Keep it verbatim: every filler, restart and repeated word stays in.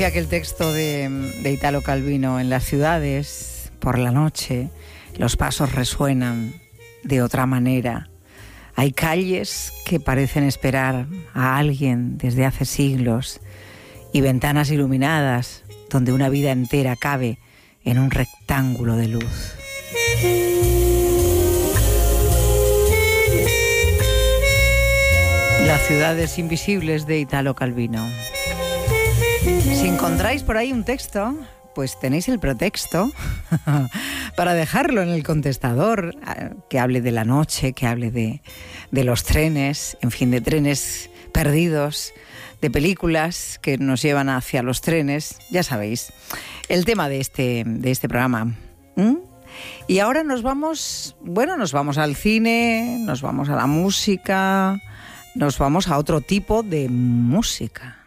Aquel texto de, de Italo Calvino: en las ciudades, por la noche, los pasos resuenan de otra manera. Hay calles que parecen esperar a alguien desde hace siglos y ventanas iluminadas donde una vida entera cabe en un rectángulo de luz. Las ciudades invisibles de Italo Calvino. Si encontráis por ahí un texto, pues tenéis el pretexto para dejarlo en el contestador, que hable de la noche, que hable de, de los trenes, en fin, de trenes perdidos, de películas que nos llevan hacia los trenes, ya sabéis, el tema de este, de este programa. ¿Mm? Y ahora nos vamos, bueno, nos vamos al cine, nos vamos a la música, nos vamos a otro tipo de música.